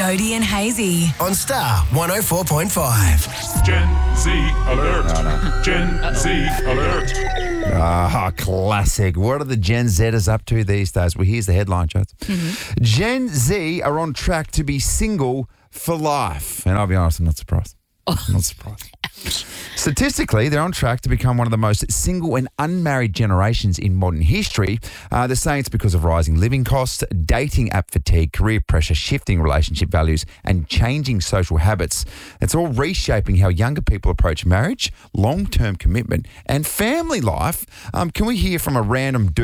Jody and Hazy. On Star 104.5. Gen Z alert. Gen Z alert. Classic. What are the Gen Zers up to these days? Well, here's the headline, Chats. Gen Z are on track to be single for life. And I'll be honest, I'm not surprised. I'm not surprised. Statistically, they're on track to become one of the most single and unmarried generations in modern history. They're saying it's because of rising living costs, dating app fatigue, career pressure, shifting relationship values, and changing social habits. It's all reshaping how younger people approach marriage, long-term commitment, and family life. Can we hear from a random dude